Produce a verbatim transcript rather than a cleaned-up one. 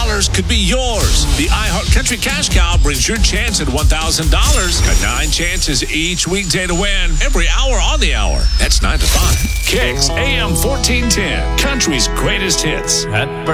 dollars could be yours. The iHeart Country Cash Cow brings your chance at one thousand dollars. Got nine chances each weekday to win, every hour on the hour. That's nine to five. Kicks A M fourteen ten, Country's greatest hits. At